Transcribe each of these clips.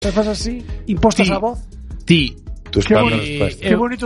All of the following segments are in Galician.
Faz así, impostas a voz. Ti. Que bonito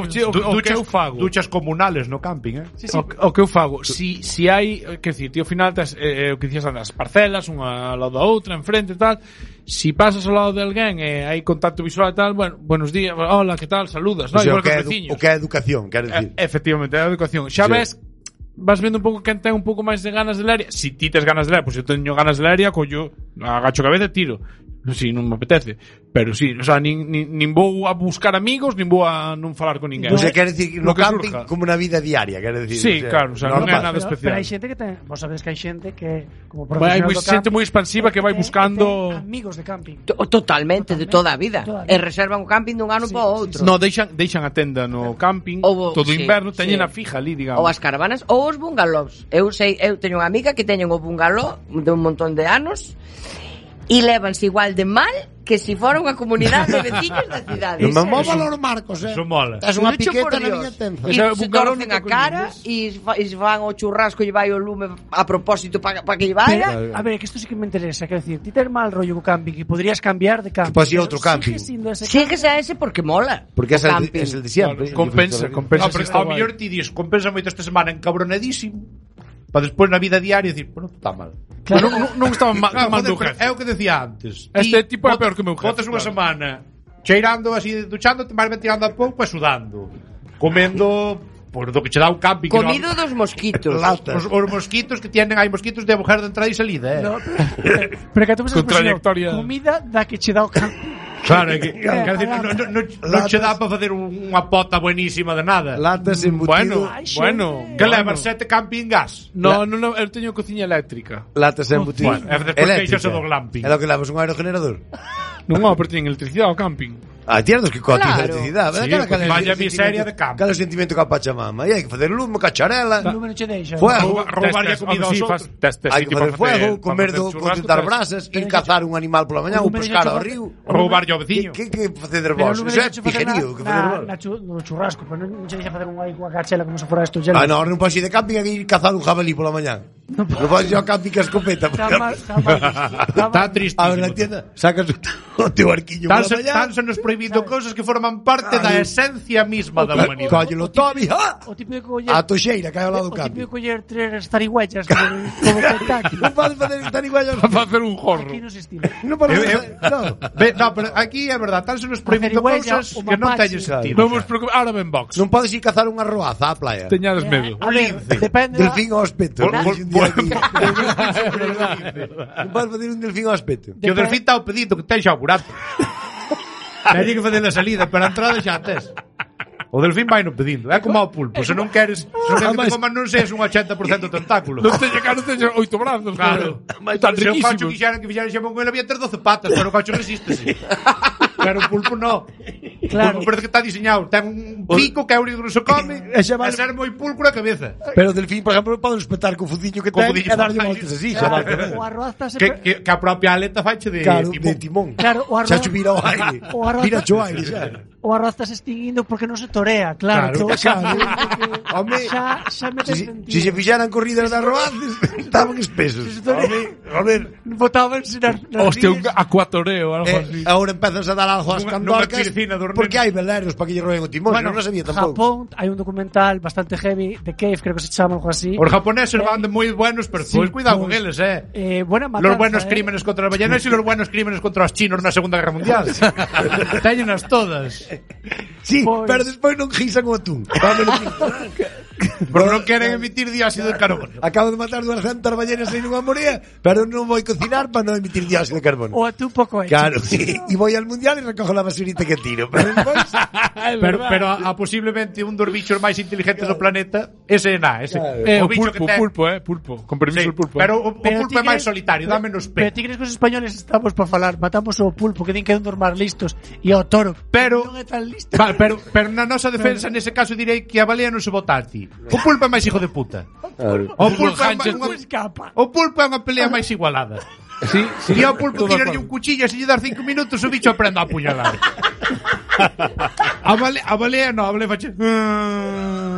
o que eu fago. Duchas comunales no camping, Sí. O que eu fago, si hai, que decir, ti ao final tes o que dicías andas, parcelas unha ao lado da outra, enfrente e tal. Si pasas ao lado de alguén e hai contacto visual e tal, bueno, buenos días, hola, que tal, saludas, no? Igual que os veciños. O que é educación, quero dicir. Efectivamente, é a educación. Xa ves, vas vendo un pouco quen ten un pouco máis de ganas de leria. Si ti tes ganas de leria, pois eu teño ganas de leria, collo, agacho a cabeza e tiro. Si, non me apetece. Pero si, o sea, nin vou a buscar amigos, nin vou a non falar con ninguén. O sea, quero dicir, no camping surja. Como na vida diaria, quero dicir. Sí, o sea, claro, o sea, non é nada especial. Pero hai xente que ten, vos sabedes que hai xente que como profesional do camping, xente moi expansiva que vai buscando amigos de camping. Totalmente, de toda a vida. E reservan o camping dun ano para o outro. No, deixan a tenda no camping todo o inverno, teñen a fija ali, digamos. Ou as caravanas ou os bungalows. Eu teño unha amiga que teñen o bungalow de un montón de anos. E levanse igual de mal que si fora unha comunidade de veciños da cidade. Non me mova los Marcos, Eso mola. Es unha piqueta na miña tenza. E se torcen a cara e se van o churrasco e vai o lume a propósito para que lle vaya. A ver, que isto sí que me interesa. Quero dicir, ti ter mal rollo co camping e podrías cambiar de camping. Pois ir a outro camping. Sigue a ese porque mola. Porque es el de siempre. Compensa. A mellor ti dis, compensa moito esta semana encabronadísimo. Para despois na vida diaria decir, bueno, está mal. Claro, non estaba mal do jefe. É o que decía antes. Este tipo é peor que o meu jefe. Botas unha semana cheirando así, duchándote, máis ben tirando a pouco e sudando. Comendo por do que che dá un camping. Comido dos mosquitos. Os mosquitos que tienen, hai mosquitos de agujero de entrada e salida, No, pero que tú pensas comida da que che dá o camping. Claro, é que non che dá para facer unha pota buenísima de nada. Latas embutido. Bueno, que levar 7 camping gas. No, eu teño cociña eléctrica. Latas embutido. É despois que xose do glamping. É lo que levas un aerogenerador. Non, pero teñen electricidade ao camping. Tienes que cotiza electricidade. Vaya miseria de campo. Cada sentimento que a Pachamama. E hai que facer lume, cacharela. Lume non che deixa. Fuego. Roubar a comida aos outros. Hai que facer fuego, comer contentar brasas, ir cazar un animal pola mañá ou pescar ao río. Roubar ao veciño. Que facer vos? Iso é pijerío. No churrasco, pero non che deixa facer unha cachela como se fora esto. Non podes ir de camping a ir cazar un jabalí pola mañá. Non podes ir ao camping que escopeta. Está triste. A ver, na tienda, sacas o teu arquiño pola mañá. Tan se nos prohibido cousas que forman parte da esencia misma da humanidade. Collelo Toby, o típico de coller a toxeira que hai ao lado do campo. O típico de coller 3 zarigüellas como Kentucky. Non pode facer zarigüellas para facer un jorro. Aquí non se estila. Non pode facer. No, pero aquí é verdade, tan se nos prohibido cousas que non teñen sentido. Non vos preocupes, ahora ven box. Non podes ir cazar unha roaza á playa. Teñades medo. A ver, depende. Delfín ao espeto. Non podes facer un delfín ao espeto. Que o delfín está ao pedido que ten xa o burato. Teñe que facer a salida, pero a entrada xa tes. O delfín vai no pedindo, é como ao pulpo, se non queres, como non seas un 80% tentáculo. Non teña 8 brazos, claro. Se o cacho quixeran que fixeran xa con ele había ter 12 patas, pero o cacho resístese. Pero o pulpo non. Claro. O pulpo parece que está diseñado, ten un pico que é o único que se come, e ser moi pulpo na cabeza. Pero o delfín, por exemplo, pode espetar co fudiño que ten e darlle voltas así, xa vai. O arroz está que a propia aleta faiche de timón. Claro, o arroz xa chuvira o aire. Vira o aire xa. O arroz está se extinguindo porque non se torea, claro. Home, xa me ten sentido. Se se fixeran corridas de arroaces, estaban espesos. A ver, botaban na hostia, un acuatoreo, algo así. Agora empezas a dar algo ás candorcas porque hai veleros para que lle roen o timón, non sabía tampouco. Japón, hai un documental bastante heavy de Cave, creo que se chama algo así. Os japoneses van de moi buenos, pero pois cuidado con eles, buena matanza, los buenos crímenes contra las ballenas e los buenos crímenes contra os chinos na Segunda Guerra Mundial. Teñenas todas. Sí, pero despois non gisan o atún. Pero non queren emitir dióxido de carbono. Acabo de matar 200 ballenas en unha morea, pero non vou cocinar para non emitir dióxido de carbono. O atún pouco hecho. Claro, e vou ao mundial e recojo la basurita que tiro. Pero a posiblemente un dos bichos máis inteligentes do planeta, ese é o bicho que ten pulpo, con permiso o pulpo. Pero o pulpo é máis solitario, dá menos pé. Pero ti crees que os españoles estamos para falar, matamos o pulpo que din que é un dos máis listos e ao toro, pero non é tan listo. Pero na nosa defensa nese caso direi que a balea non se bota ti. O pulpo é máis hijo de puta. O pulpo é unha pelea máis igualada. Sí, e ao pulpo tirarlle un cuchillo e se lle dar 5 minutos o bicho aprende a apuñalar. A balea non, a balea fache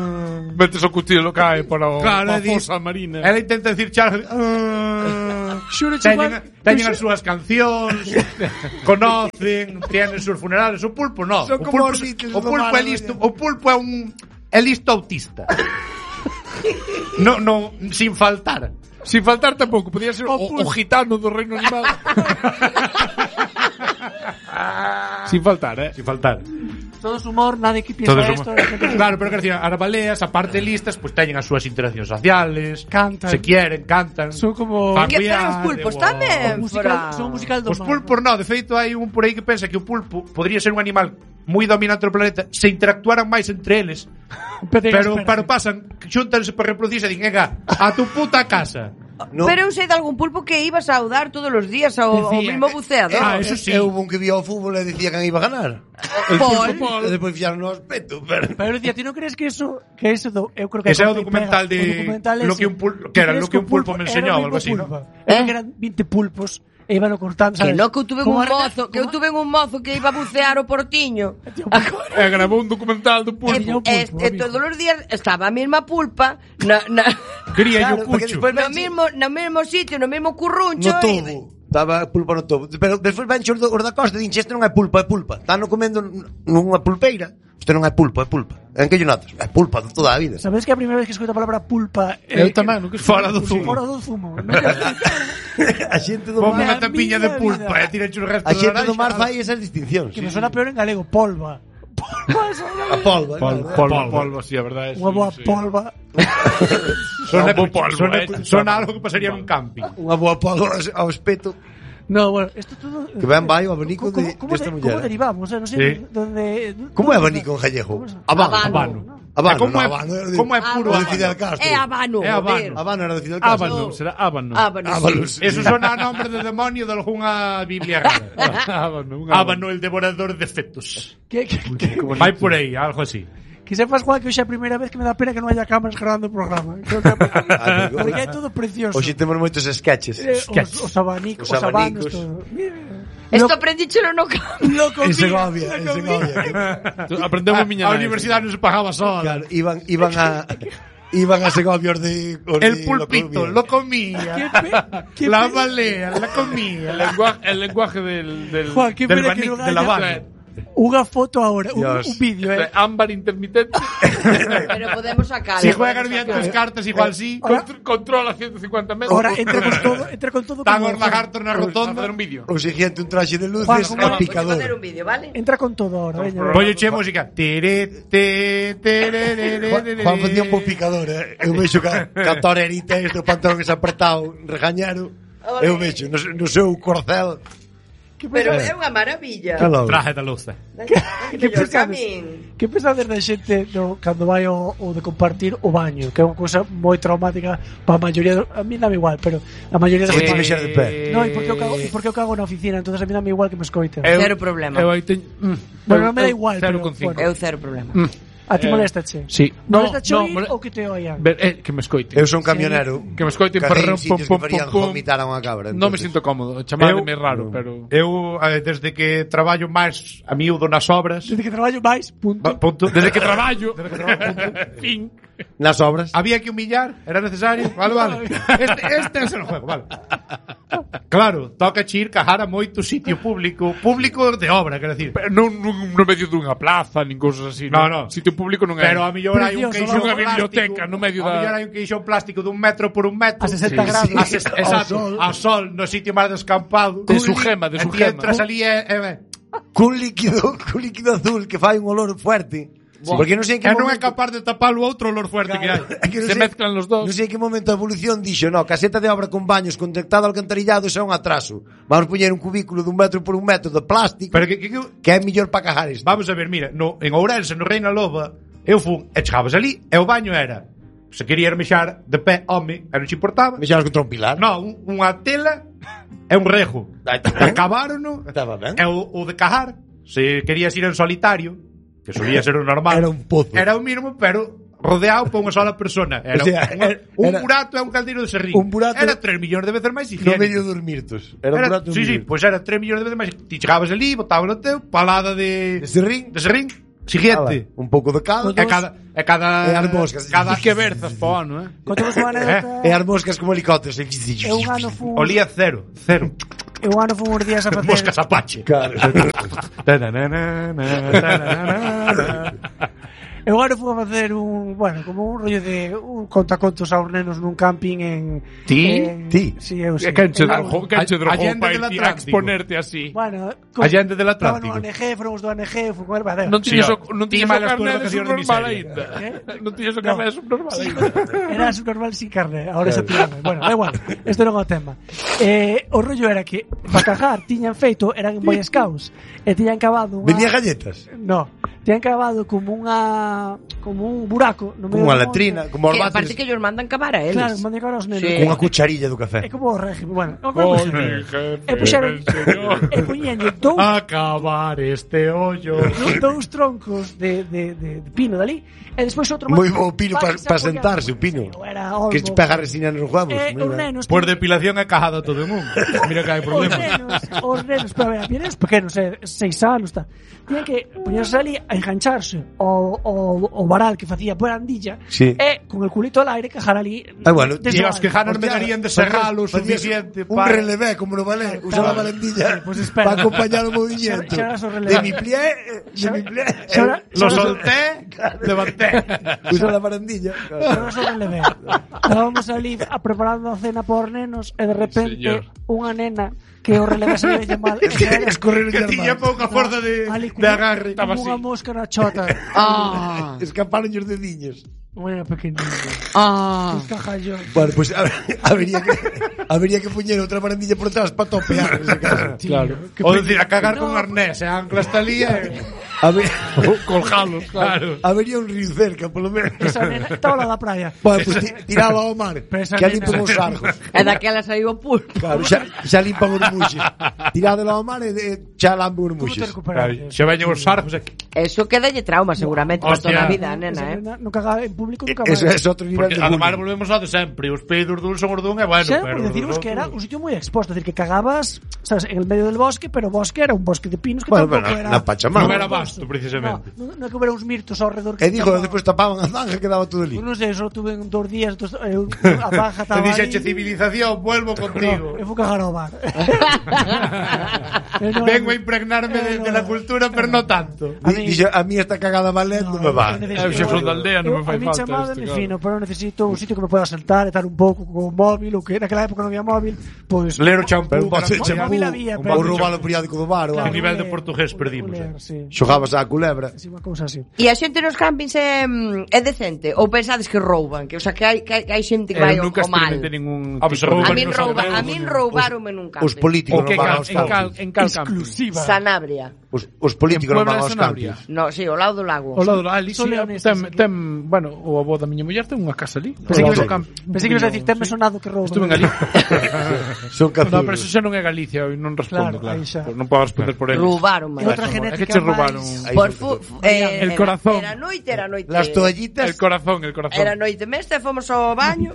metes o cuchillo lo cae para a fosa marina. Ela intenta decir charla Teñen as súas cancións, conocen, tienen os seus funerales. O pulpo no. Son como os Beatles. O pulpo é listo. O pulpo é listo autista. No, sin faltar. Sin faltar tampouco, podía ser o gitano do reino animal. Sin faltar, Sin faltar. Todo es humor, nadie que piensa esto. Claro, pero que decir, as baleas, aparte de listas, pues teñen as súas interaccións sociales, cantan, se quieren, cantan. Son como que pero os pulpos tamén. Son musical do Os pulpos no, de feito hai un por aí que pensa que o pulpo podría ser un animal moi dominante do planeta se interactuaran máis entre eles. Pero pasan, xuntanse para reproducirse e din, a tu puta casa. No. Pero eu sei de algún pulpo que iba a saudar todos os días ao mismo buceador. Eso sí. Eu un que vio o fútbol e dicía que iba a ganar. El Paul. E despois fixaron no aspecto. Pero decía, ti non crees que eso eu creo que ese é o documental de lo que un pulpo, que era lo que un pulpo me enseñou, algo así, ¿no? Eran 20 pulpos e iban cortando, sabes? Que no, que eu tuve un mozo que iba a bucear o Portiño. E grabou un documental do pulpo. E todos os días estaba a mesma pulpa quería yo cucho. No mesmo sitio, no mesmo curruncho. No tubo. Daba pulpa no tobo. Pero despois ven os da costa e dinche, este non é pulpa, é pulpa. Están comendo nunha pulpeira. Este non é pulpa, é pulpa. En que lle notas? É pulpa de toda a vida. Sabes que a primeira vez que escoito a palabra pulpa eu tamén, non que fora do zumo. Fora do zumo. A xente do mar. Ponme unha tapiña de pulpa e tira o resto. A xente do mar fai esas distincións. Que me suena peor en galego, polva. A polva, sí, a verdade. Unha boa polva. Sona algo que pasaría nun camping. Unha boa polva ao espeto. No, bueno, esto todo... Que ben vai o abanico desta muller. ¿Cómo derivamos? Non sei donde... Como é abanico en gallego? Habano. Como é puro de Fidel Castro? É habano. Habano era de Fidel Castro. Habano, será habano. Eso sona a nombre de demonio de algunha biblia rara. Habano, el devorador de fetos. Vai por aí, algo así. Que sepas, Juan, que hoxe é a primeira vez que me dá pena que non haya cámaras grabando o programa. Porque é todo precioso. Hoxe temos moitos sketches. Os abanicos, os habanos, todo. Esto aprendíchelo no campo. En Segovia. Aprendeu a miña a universidade non se pagaba sola. Claro, iban a Segovia os de el pulpito lo comía. La balea la comía. El lenguaje del Juan, que pena que non haya unha foto ahora, un vídeo, ámbar intermitente. Pero podemos sacar. Si juegas bien tus cartas, igual sí. Controla 150 metros. Ahora entra con todo. Tan os lagartos na rotonda. Facer un vídeo. O siguiente, un traxe de luces e picador. Facer un vídeo, vale? Entra con todo ahora, veña. Oye, che música. Juan facía un bo picador, Eu vexo que a torerita este, o pantalón que se apretado, regañero. Eu vexo no seu corcel. Pero é unha maravilla. Traje da luza. Que pensades da xente cando vai o de compartir o baño, que é unha cousa moi traumática para a maioría, a mí dame igual, pero a maioría das xente mexer de pé. No, e porque eu cago na oficina, entonces a mí dame igual que me escoiten. Cero problema. Bueno, non me da igual, pero eu cero problema. A ti molestache? Sí. Molestache ou que te oian? Que me escoiten. Eu son camionero. Que me escoiten por que farían vomitar a unha cabra. Non me sinto cómodo. Chamádeme raro, pero... Eu, desde que traballo máis a miúdo nas obras... Desde que traballo máis, punto. Desde que traballo... Fin. Nas obras. Había que humillar, era necesario. Vale. Este é o juego, vale. Claro, toca ir cajar a moito sitio público de obra, quero decir. Pero non no medio dunha plaza, nin cousas así. No. Sitio público non é. Pero a mellor hai un queixón unha biblioteca no medio da... A mellor hai un queixón plástico dun metro por un metro. A 60 grados. Exacto. A sol, no sitio máis descampado. De su gema. E ti entras ali cun líquido azul que fai un olor fuerte. Porque non sei en que non é capaz de tapar o outro olor fuerte que hai. Se mezclan os dos. Non sei en que momento a evolución dixo, caseta de obra con baños conectado ao alcantarillado é un atraso. Vamos poñer un cubículo dun metro por un metro de plástico. Pero que é mellor para cajar isto. Vamos a ver, mira, en Ourense, no Reina Loba, eu fun e chegabas ali e o baño era, se quería mexar de pé, home, e non se importaba. Mexabas contra un pilar? Non, unha tela e un rejo. Acabaron, estaba ben. E o de cajar, se querías ir en solitario, que solía ser o normal. Era un pozo. Era o mínimo, pero rodeado por unha sola persona. Era un burato e un caldeiro de serrín. Un burato. Era 3 millóns de veces máis higiénico. No medio dormirtos. Era un burato. Sí, pois era 3 millóns de veces máis. Ti chegabas ali, botabas o teu, palada de serrín. Siguiente. Un pouco de cal. É cada E as moscas. cada Que verzas po ano, Contemos unha anécdota. E as moscas como helicópteros. Eu un ano fun... olía cero. Eu un ano fun uns días a facer... Moscas Apache. Claro. Eu agora fui a facer como un rollo de un contacontos aos nenos nun camping en... Ti? Sí, eu Que sí. enche de Allende roupa del e a Atlántico. exponerte así. Bueno, Allende del Atlántico. Estaban no ONG, fomos do ONG, fui con el badeo. Non tiñes o Ti malas carné de tuas vacacións de subnormal miseria. aínda. ¿Qué? Non tiñes o carné de subnormal aínda. Era subnormal sin carne, ahora se tirame. Bueno, da igual, isto non é o tema. O rollo era que, para cagar, tiñan feito, eran en Boy Scouts, e tiñan cavado unha... Vendía galletas. No, tiñan cavado como un buraco no medio Como unha do monte. letrina, como os Que bates. aparte que ellos mandan cavar a eles. Claro, mandei cavar aos nenos. Sí. Cunha cucharilla do café. É como o régimen, bueno, e puxeron e puñenlle Acabar este hoyo. dous troncos de pino dali e despois outro Moi bo o pino para que se apoyaba. sentarse, o pino. Era olmo. Que pega resina nos huevos. Os nenos Por depilación é cajado todo en un. Mira que hai problema. os nenos, pero a ver, nenos pequenos, 6 anos, está. Tiñan que poñerse ali a engancharse o varal que facía por andilla Sí. e con el culito al aire cajar ali. Bueno, E os que janos me darían de serralo suficiente un relevé como no ballet, usa la barandilla pues espera. para acompañar o movimiento. Xa eras o relevé. De mi pie, Lo solté, levanté. usa la barandilla. Pero eso non le ve. Estábamos ali a preparando a cena por nenos e de repente Señor. unha nena que o relevé se veía mal. Escorrer Que tiña pouca forza de agarre. Estaba Unha así. mosca na chota. Escaparon os dediños. Unha pequenina. Os cajallón. Bueno, pues habría que poñer outra barandilla por detrás para topear. En ese caso. Claro. Ou dicir, a cagar con arnés, e ancla hasta ali Colgalos, claro. Habría un río cerca, polo menos. Esa nena estaba lá da praia. Bueno, pues tiraba ao mar, Pero esa que nena- limpan os sargos. E daquela saiu o pulpo. Claro, xa limpan os muxes. Tirádelo ao mar e xa lampan os Como te muxes. recuperaste? Se veñen os sargos aquí. Eso quedalle trauma seguramente para toda a vida, Esa nena, nena non cagaba en público nunca Eso máis. é outro nivel Porque de además bullying. volvemos ao de sempre. Os peidos dun son os dun e bueno, Xa, pero... por decirvos que era un sitio moi exposto, es decir, que cagabas, sabes, en el medio del bosque, pero o bosque era un bosque de pinos que Bueno, tampouco bueno, era... na Pachamama. Non era vasto, precisamente. No que hubiera uns mirtos ao redor que E dijo, despois tapaban a zanja e quedaba todo ali. Pues non sei, só tuve 2 días, a baja Te estaba dixeche ali. civilización, vuelvo contigo. Eu fui cagar ao bar. Vengo a impregnarme de la cultura, pero no tanto. Dixo, a mí esta cagada ballet non me va. Eu xa son da aldea, non me fai A mí falta chamada isto, me claro. fino, pero necesito un sitio que me pueda sentar, estar un pouco con o móvil, ou que naquela época non había móvil, pois... Ler o champú, Pero un bote de Móvil champú, había, ou pero- roubar o periódico do bar, ou Claro, algo. nivel de ler, portugués perdimos, ler, sí. Xogabas á culebra. Sí, unha cousa así. E a xente nos campings é decente? Ou pensades que rouban? Que, o sea, que hai xente que vai Eu nunca ao mal? experimentei ningún Ah, pues tipo rouban de- A min roubaronme nun camping. Os políticos O que non van cal, aos en cal, campings. en cal camping? Exclusiva. Sanabria. Os políticos non En Puebla van de aos Sanabria. campings. No, sí, ao lado do lago. O lado ali, Son sí, leonesas aquí. bueno, o avó da miña muller ten unha casa ali. Pensei que Ao lado ibas do campo. pensei que ibas a decir, tenme sonado que rouban. Estuve en Galicia. Son No, pero eso cazurros. xa non é Galicia, eu non respondo, Claro, claro. aí xa. Non podo responder por eles. Roubaronme. E outra É genética que che roubaron. máis- Aí Por non El corazón. Era noite. Las toallitas. El corazón. Era noite mesta, fomos ao baño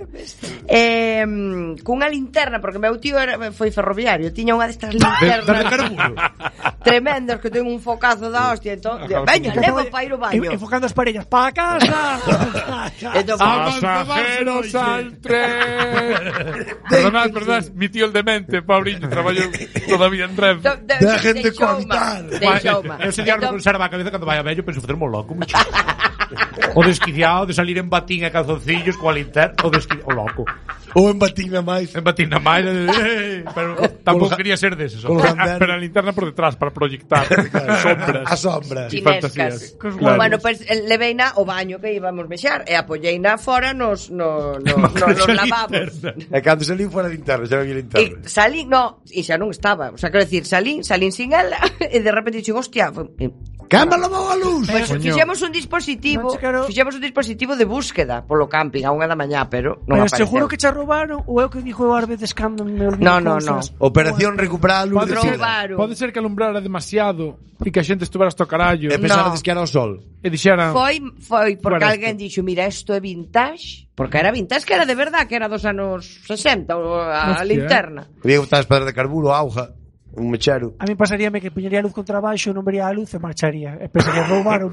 cunha linterna, porque meu tío foi ferroviario, tiña unha destas De linternas carburo. tremendas que ten un focazo da hostia, entón, veña, levo para ir ao baño. Enfocando as parellas para casa. Entón, Pasajeros al tren. Perdonad, mi tío el demente, Paurinho, traballou todavía en Renfe. Dejen de cohabitar. Eu se diarno conserva a cabeza cando vai a vello, penso facermo loco, mucho. O desquiciado de salir en batín e calzoncillos coa linterna, o loco. Ou en batina máis. En batín na máis, pero tampouco quería ser deses. Con Pero a linterna por detrás para proyectar sombras. A sombra. Y fantasías. Chinescas. Bueno, pues leveina ao baño que íbamos mexar e apoyeina fora nos lavabos. E cando salín fora linterna, xa non había linterna. E salín, no, e xa non estaba. O sea, quero decir, salín sin ela e de repente dixen, hostia, Cama lavou a luz. pues Coño. fixemos un dispositivo, de búsqueda polo camping a 1 da mañá, pero non Pero apareceu. seguro que che roubaron ou é o que dixo eu ás veces cando me olvido No. cousas. Operación recuperar a luz Pode de ser, fila. Roubaron. pode ser que alumbrara demasiado e que a xente estuvera hasta o carallo E pensabades No. que era o sol. e dixera Foi porque Bueno, alguén dixo, mira, isto é vintage, porque era vintage, que era de verdad, que era dos anos 60 a Hostia. linterna. Podía botar as pedras de carburo, auga. un mechero. A mí pasaríame que puñería a luz contra baixo, non vería a luz e marcharía. E pensaría, roubaron.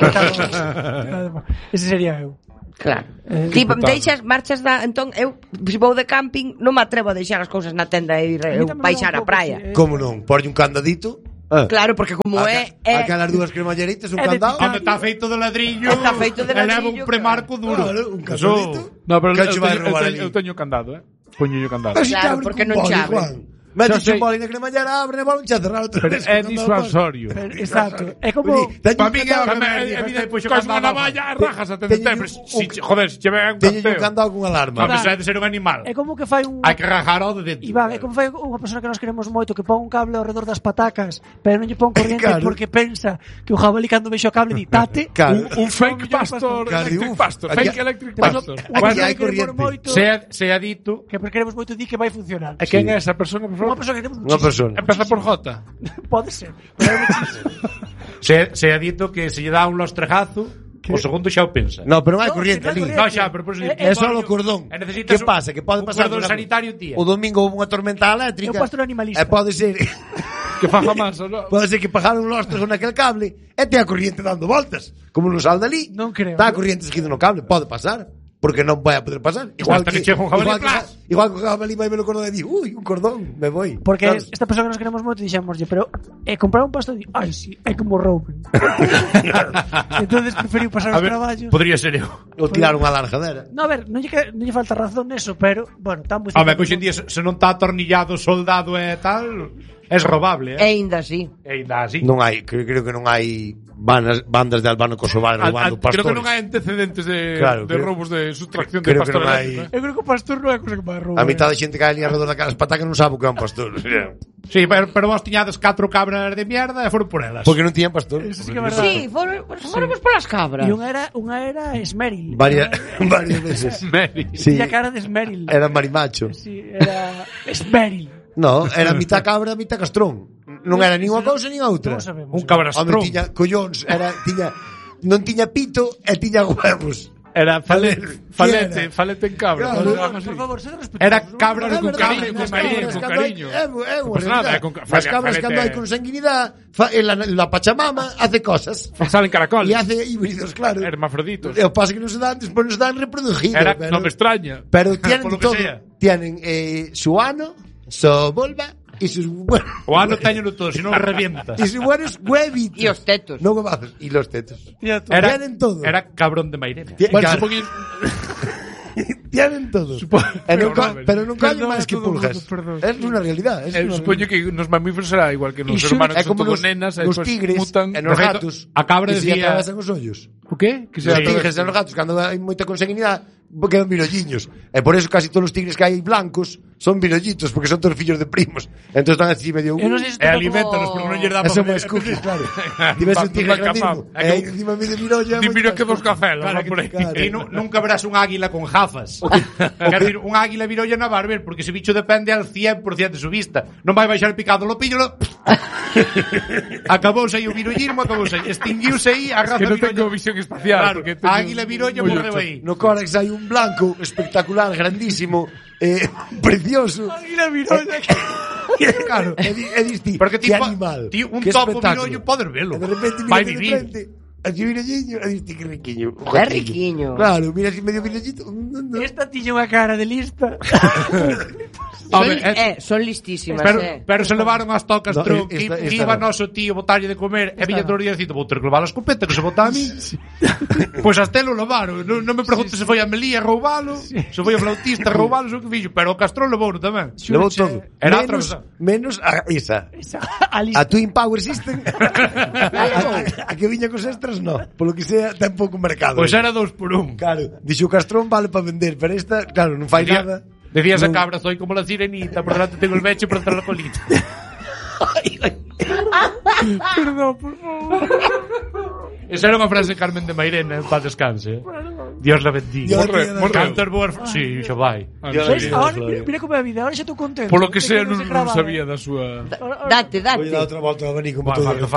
Ese sería eu. Claro. Tipo, deixas, marchas da... Entón, eu, se vou de camping, non me atrevo a deixar as cousas na tenda e ir eu baixar a praia. Como non? Porlle un candadito. Claro, porque como aquelas dúas cremalleritas, un candado. Onde está feito de ladrillo. Está feito de ladrillo. Leva un premarco duro. Claro, un candadito. No, pero eu teño candado, Poño candado. Claro, porque non che abre. Metes un boli na cremallera, abre e volve a cerrar outra vez. É disuasorio. Exacto. É como... Para mí é evidente, pois Cois unha navalla, rajas a temper. Joder, se che ven un Teño un canteo. candado con alarma. A pesar de ser un animal. É como que fai un... Hai que rajar ao de dentro. Iván, é como fai unha persona que nos queremos moito que pon un cable ao redor das patacas, pero non lle pon corriente porque pensa que o jabalí cando vexo o cable di tate. Un fake pastor, electric pastor. Fake electric pastor. Aquí hai corriente. Se ha dito que porque queremos moito di que vai funcionar. E quen é esa persona, por Unha favor? persona que queremos Unha persona. Empeza por J. Pode ser. Pero é muchísimo. se ha dito que se lle dá un lostregazo, o segundo xa o pensa. No, pero non hai No, corriente que non hai ali. corriente. No, xa, pero por eso É só o cordón. Que pasa? Que pode pasar un cordón sanitario, tía. O domingo houve unha tormenta eléctrica. É un pastor animalista. E pode ser Que faja manso, ¿no? pode ser que pagaron lostros naquel cable e te a corriente dando voltas. Como no sal dali. Non creo. Está a corriente seguido no cable, pode pasar. Porque non vai a poder pasar. Hasta que chegue un jabalí, igual que o jabalí vai ver o cordón e di, ui, un cordón, me voy. Porque Sabes? esta persona que nos queremos moito dixémoslle, pero comprar un pastor di, ai, sí, é como Robin. Entonces preferiu pasar os traballos. Podría ser eu. Ou tirar unha largadera. No, a ver, non lle falta razón neso, pero, bueno, está moi... A ver, que hoxe en día se non está atornillado, soldado e tal, é robable, E ainda así. E ainda así. Non hai, creo que non hai bandas de Albano Kosovar roubando pastores. Creo que non hai antecedentes de roubos de sustracción de creo que pastor non hai. eléctrico. Eu creo que o pastor non é cosa que vai roubar. A mitad da xente que hai ali alrededor daquelas patacas non sabe o que é un pastor. Sí, pero vos tiñades 4 cabras de mierda e foron por elas. Porque non tiñan pastor. Eso sí que é verdade. Sí, fomos polas cabras. E unha era Esmeril. Varias veces. Sí. Tiña cara de Esmeril. Era marimacho. Sí, era Esmeril. No, era mitad cabra, mitad castrón. Non era nin unha cousa nin outra. Non sabemos. Un cabrastrón. Tiña collóns, non tiña pito e tiña huevos. Era falete en cabra. Claro. Por favor, sed respetuosos. Era cabra É con verdade, cariño, as con cariño, cabras con cando hai- cariño. É unha Pues nada, realidade. As cabras cando hai consanguinidade, la Pachamama hace cosas. Salen caracoles. E hace híbridos, claro. Hermafroditos. E o pasa que non se dan, despois non se dan reproducidos. No me extraña. Pero tienen Por lo que todo. sea. Tienen su ano, su vulva y sus buenos. O ano teñeno todo, senón revientas. Y sus buenos huevitos. E os tetos. No huevazos. Y los tetos. Tienen todo. Era cabrón de Mairena. Bueno, Claro. supongo que Tienen todo. Pero nunca hay más que pulgas. Es una realidad. supoño que nos mamíferos será igual que nos seres humanos, que son todos nenas, e los despois tigres, mutan. en los gatos. a cabra que se decía- atravesan os ollos. O qué? Que Os tigres en los gatos, cando hai moita consanguinidade, quedan virolliños. E por eso casi todos os tigres que hai blancos son virollitos, porque son todos fillos de primos. Entón están así medio... Eu non sei se E aliméntanos, porque non lle dá Eso para máis cookies, claro. Tivese un tigre grandísimo. E aí encima medio virolla... Ni mira que dos cafelas, Claro, va por aí. claro. E nunca verás un águila con jafas. Quer decir, un águila virolla non va a ver, porque ese bicho depende al 100% de su vista. Non vai baixar picado, lo pillo, acabouse aí o virollismo, acabouse aí. Extinguiuse aí a raza Que non virolla. tengo visión espacial. Claro, porque a teño águila virolla moi morreu ocho. aí. No Corax hai un blanco espectacular, grandísimo, precioso. Águila virolla. Claro, é distinto. Porque que animal. un que topo espectáculo. virollo podes velo. E de repente, mira, Vai de vivir. repente, así virolliño, e diste que riquiño. É riquiño. Claro, mira así medio virollito. Esta tiña unha cara de lista. Son listísimas, Pero se levaron as tocas No, tron, esta que iba no. noso tío botarlle de comer e viña todo o día dicindo, vou ter que levar a escopeta que se bota a mí. Pois hasta lo levaron. Non me preguntes se foi a Melía a roubalo, se foi a flautista a roubalo, o que fixo, pero o Castrón levou tamén. Levou todo. Era menos a esa. A A lista. Twin Power System. a que viña cos extras, no. Polo que sea, ten pouco mercado. Pois era 2 por 1. Claro, dixo o Castrón vale para vender, pero esta, claro, non fai nada. Decías a Non- cabra, soy como la sirenita, por delante tengo el becho y por detrás la colita. Perdón, por favor. Esa era unha frase de Carmen de Mairena, en paz descanse. Dios la bendiga. Cantor boas... Sí, xa vai. ¿Ves? Ahora, mira como é a vida, ahora xa estou contento. Por lo que sea, non non sabía da súa... Date. Voy a dar outra volta ao abanico como Va, todo. que fai,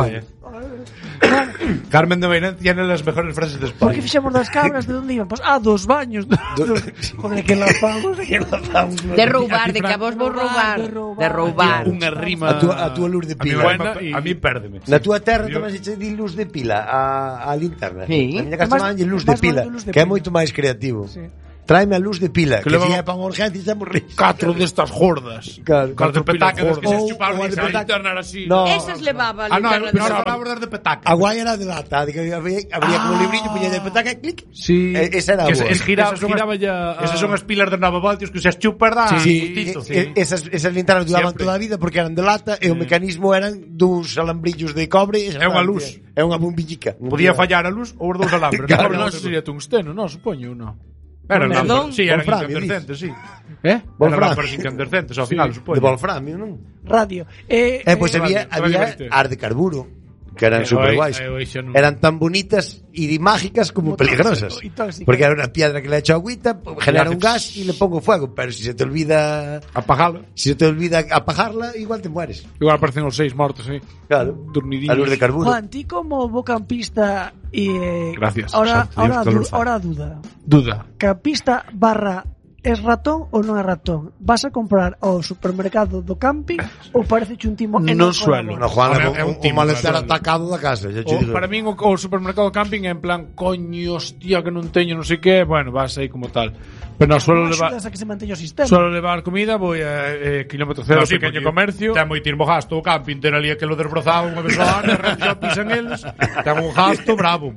Carmen de Mairén tiene las mejores frases de ¿Por qué España. fixemos das cabras? De onde iban? Pues, dos baños. Joder, que lazamos. De roubar, de que a vos vou roubar. De roubar. Unha rima A túa luz de A mí, pila. buena a mí pérdeme. Na túa terra tamén se che di luz de pila a linterna. Sí. A miña casa Máis- chamaban luz de máis pila, bonito luz de que é pila. moito máis creativo. Sí. Tráeme a luz de pila, que leva- si é para unha urgencia xa morri. 4 destas gordas. Claro. Cartas de petaca, das que se Ou- chuparon ou a de esa petaca. Linterna era así. No. Esas levaba Ah, no, linterna pero de ahora sol. vamos de petaca. A guai era de lata, abría como un librillo, puña de petaca, clic. Sí. Esa era a Que boa. esas son giraba as- ya. Esas son as pilas de 9 voltios que se as chupas da Sí, gustito. esas linternas duraban Siempre. toda a vida porque eran de lata e o mecanismo eran dous alambrillos de cobre. É unha luz. É unha bombillica. Podía fallar a luz ou os dous alambres. Claro, No, eso sería tungsteno, no, supoño, no. Eran Perdón? lámparas, sí, eran Wolframio, incandescentes, sí. ¿Eh? Eran Wolframio. lámparas incandescentes ao final, De supoño. wolframio, non? Radio. Pois había Radio as de carburo, que eran super guais. Non. Eran tan bonitas e mágicas como peligrosas. y tóxicas. Porque era una piedra que le echo agüita, genera un gas y le pongo fuego. Pero si se te olvida Apagalo. apagarla, igual te mueres. Igual aparecen os 6 mortos, sí. Claro. Dormidillos. A luz de carburo. Juan, ti como bocampista y Gracias. ahora Santo Dios, ahora duda. Duda. Campista barra es ratón ou non é ratón? Vas a comprar ao supermercado do camping ou parece un timo e Non suelo. No, Juan, Hombre, é un un timo, maleter claro. atacado da casa. Ya te digo. Para min o supermercado camping é en plan, coño, hostia, que non teño, non sei que, bueno, vas aí como tal. Pero non, suelo levar a que se manteña o sistema. suelo levar comida, voy a kilómetro cero, Sí, pequeño porque comercio. Ten moitismo gasto o camping, ter ali aquilo desbrozado unha vez ao ano, xa pisan eles. Ten un gasto bravo.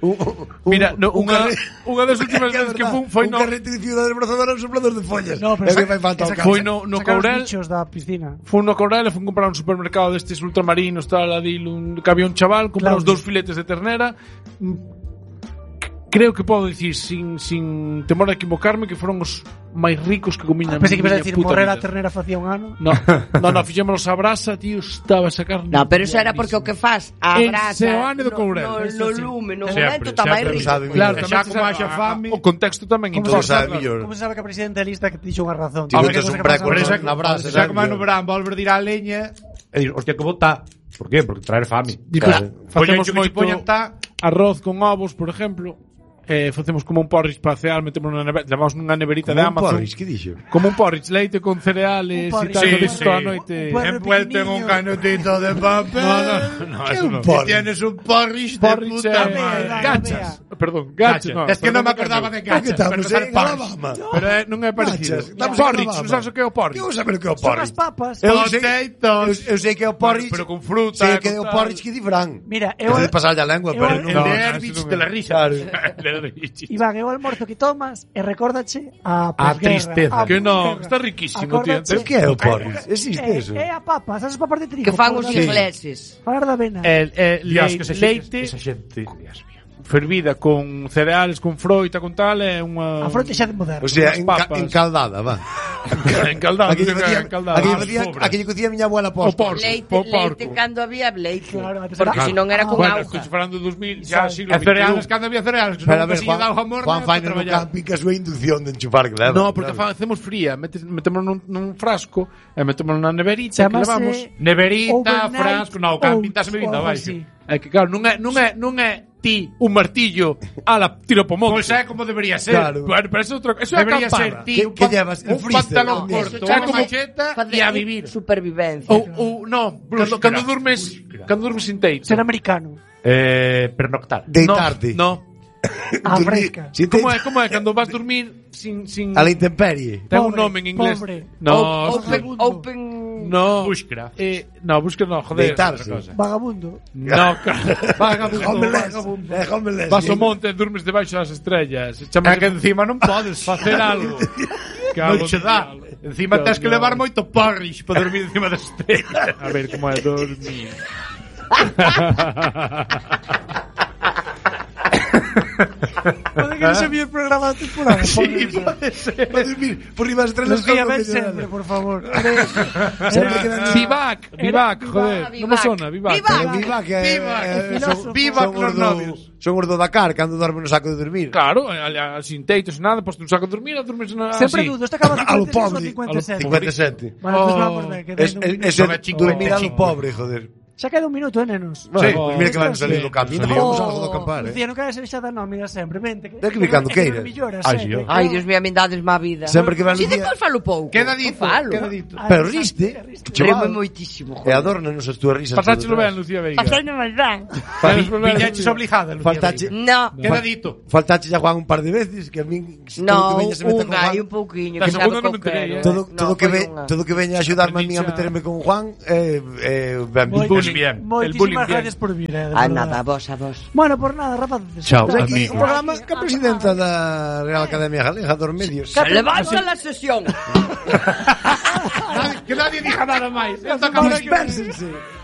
Mira, no, unha das últimas veces que foi un no carrete de ciudad desbrozadora un soplador de follas. No, pero É que fai falta ao foi campo. no Sacar os Courel. bichos da piscina. Fui no Courel e fui comprar un supermercado destes ultramarinos, tal, que había un chaval, compramos Claro. 2 filetes de ternera. Creo que podo dicir sin temor a equivocarme que foron os máis ricos que comín na Pensei que ibas a miña decir puta morrer a vida. ternera facía un ano. No, fixémonos a brasa, tío, estaba esa carne. No, pero eso era porque o que faz a En brasa Seoane do Courel. no lume, no Sempre, momento está máis sempre rico. sabe Claro, Claro, tamén xa como haxa fame. o contexto tamén Como Todo importa. sabe claro. mellor. Como se sabe que a presidente da lista que te dixo unha razón. Ti Porque botas cousa un que pasa breco ahora. na brasa. Xa como no verán, volver de ir á leña e dir, hostia, que bota. Por qué? Porque traer fame. Despois facemos Poñen que moito poñan ta. arroz con ovos, por exemplo. Facemos como un porridge para cereal, metemos nunha neverita, levamos nunha neverita de Amazon. Porris, que dixo? Como un porridge, leite con cereales Un e tal, porridge. que Sí, ves sí. toda a noite. Un porridge. Envuelto en un canutito de papel. No, eso no. Y tienes un porridge de Porridge puta eh, madre. gachas. Perdón, gachas. Gachas. Es que non me acordaba de gachas. estamos pero en porridge. Alabama. Pero non é parecido. Gachas, estamos en Porridge, Alabama. non sabes o que é o porridge? Que vou saber o que é o Son porris? as papas. Eu sei que é o porris. Pero con fruta, Sei que é o con tal. porris que di Fran. Mira, Eu de pasar a lengua, eu- pero eu- non. El de No, Herbich eso non de é. la risa. Iván, é o almorzo que tomas e recórdache a A posguerra, tristeza. Que non, posguerra. está riquísimo, tío. Acórdate- Pero que é o porris? Existe eso? É a papa, sabes as papas de trigo? Que fan os Falar da- ingleses. Falar da avena. Dios, que se Leite esa xente. Dios mío. fervida con cereales, con froita, con tal, é unha... A fronte xa de moderno. O sea, Unas papas. encaldada, va. Encaldada, Aquí lle facía, encaldada. aquí lle Ah, facía, pobre. aquí lle cocía a miña abuela O posta. porco. Leite, po leite porco. cando había leite. Claro, antes Porque era- se non era con Bueno, auga. estoy falando de 2000, ya siglo E cereales, XXI. cando había cereales, que Pero a non ver, casilla daba Juan, amor. Juan Faino no camping que a súa inducción de enchufar que leva. No, porque hacemos fría, metemos nun frasco e metemos na neverita que Chamase levamos. Neverita, Overnight frasco, no, camping, oats estás bebindo ou algo abaixo. así. É que claro, non é ti un martillo a la tiro po monte. Pois é como debería ser. Claro. Bueno, pero eso é a Debería ser campana. ti Que llevas? El un freezer, pantalón ¿no? corto, Eso unha chama- macheta e a vivir. Supervivencia. Ou no, cando durmes sin teito. Ser americano. Pernoctar. Deitarte. No. A Dormir. fresca. Sin Como teito. é cando vas dormir sin A la intemperie. ten un Pobre, nome en inglés. pobre. No, Open. no. Bushcraft. No, búsqueda no, joder. Deitarse. Outra cosa. Vagabundo. No, cara. Homeless. Homeless. Vas ao monte e durmes debaixo das estrellas. É que encima non podes facer algo. Que Non algo che dá. Encima tens que levar moito porridge para dormir encima das estrellas. A ver como é dormir. Pode que non se vi el programa da temporada. Para dormir por riba das estrelas. Los guía con ver medio sempre, dela. por favor. Sempre quedando- Vivac, joder. Vivac. Non me sona, Vivac. Vivac. Viva que filósofo. Viva con los novios. Son os do Dakar cando dorme no saco de dormir. Claro, sin teitos, nada, posto un saco de dormir, dormes na... Sempre así. dudo, este acaba A lo 56 ou pobre. 57. 57. Bueno, pues vamos a ver. Que Es dormir dormir a lo pobre, joder. Xa queda un minuto, nenos. Bueno, Sí. pues mira que van salir do campo. Ainda falamos algo do acampar, Dicía, non queres ser xa da nómina sempre, vente. Ten que vir cando queiras. Ai, Ai, Dios mío, a min dades má vida. Sempre que van Si un día- depois falo pouco. Queda dito, Falo. queda dito. Pero riste. Reme moitísimo, E joder. adórnanos as túas risas. Pasáchelo ben, Lucía Veiga. Pasaino máis ben. Viñeches obligada, Lucía Faltache- Veiga. No. Queda dito. Faltache a Juan un par de veces, que a min... No, todo que veña se meta con unha Juan, e un pouquiño. La que segunda sabe non me co enterei, quero. todo, No, todo, que foi ve, unha. todo que veña a axudarme a min a Dicha- meterme con Juan, ben Moi- visto. bien. Moitísimas bullying gracias por vir, de Ah, verdade. nada, a vos, a vos. Bueno, por nada, rapaces. Chao, Está amigo. Un programa que a presidenta da Real Academia Galega dos Medios. Se levanta la sesión. Que nadie diga nada máis. Esto Dispersense.